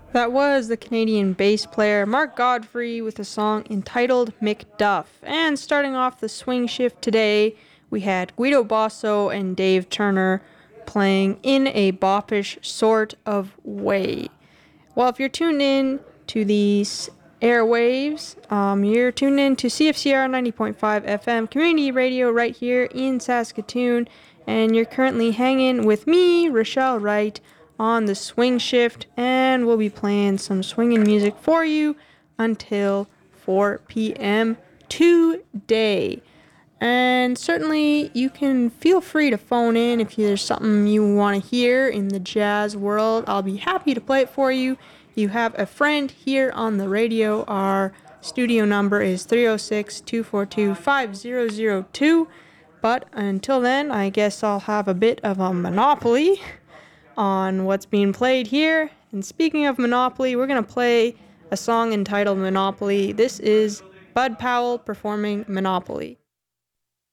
That was the Canadian bass player Mark Godfrey with a song entitled McDuff. And starting off the swing shift today, we had Guido Basso and Dave Turner playing In a Boppish Sort of Way. Well, if you're tuned in to these airwaves, you're tuned in to CFCR 90.5 FM community radio right here in Saskatoon, and you're currently hanging with me, Rochelle Wright, on the swing shift, and we'll be playing some swinging music for you until 4 p.m. today. And certainly you can feel free to phone in if there's something you want to hear in the jazz world. I'll be happy to play it for you. You have a friend here on the radio. Our studio number is 306-242-5002. But until then, I guess I'll have a bit of a monopoly on what's being played here. And speaking of Monopoly, we're going to play a song entitled Monopoly. This is Bud Powell performing Monopoly.